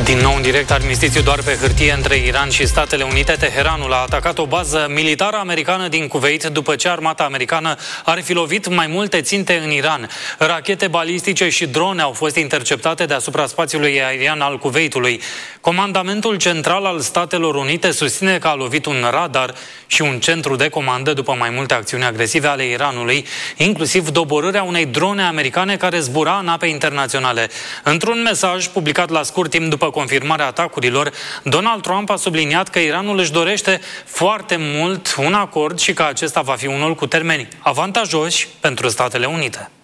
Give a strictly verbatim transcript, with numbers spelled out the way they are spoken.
Din nou în direct, armistițiu doar pe hârtie între Iran și Statele Unite. Teheranul a atacat o bază militară americană din Kuwait după ce armata americană ar fi lovit mai multe ținte în Iran. Rachete balistice și drone au fost interceptate deasupra spațiului aerian al Kuwaitului. Comandamentul Central al Statelor Unite susține că a lovit un radar și un centru de comandă după mai multe acțiuni agresive ale Iranului, inclusiv doborârea unei drone americane care zbura în ape internaționale. Într-un mesaj publicat la scurt timp după confirmarea atacurilor, Donald Trump a subliniat că Iranul își dorește foarte mult un acord și că acesta va fi unul cu termeni avantajoși pentru Statele Unite.